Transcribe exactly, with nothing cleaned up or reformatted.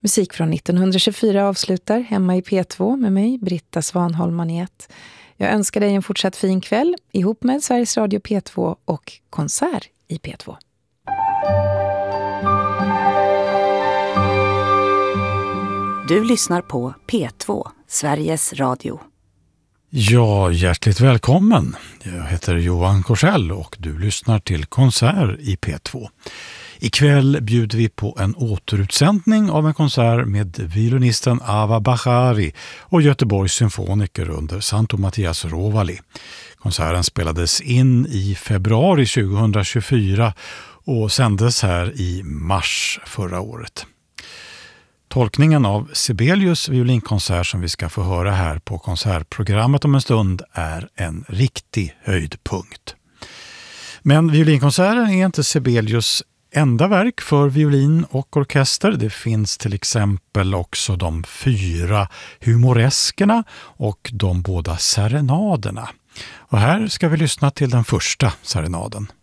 Musik från nittonhundratjugofyra avslutar hemma i P två med mig, Britta Svanholm Manet. Jag önskar dig en fortsatt fin kväll ihop med Sveriges Radio P två och konsert i P två. Du lyssnar på P två, Sveriges Radio. Ja, hjärtligt välkommen. Jag heter Johan Korsell och du lyssnar till konsert i P två. Ikväll bjuder vi på en återutsändning av en konsert med violinisten Ava Bachari och Göteborgs symfoniker under Santo Mattias Rovali. Konserten spelades in i februari tjugohundratjugofyra och sändes här i mars förra året. Tolkningen av Sibelius violinkonsert som vi ska få höra här på konsertprogrammet om en stund är en riktig höjdpunkt. Men violinkonserten är inte Sibelius enda verk för violin och orkester. Det finns till exempel också de fyra humoreskerna och de båda serenaderna. Och här ska vi lyssna till den första serenaden.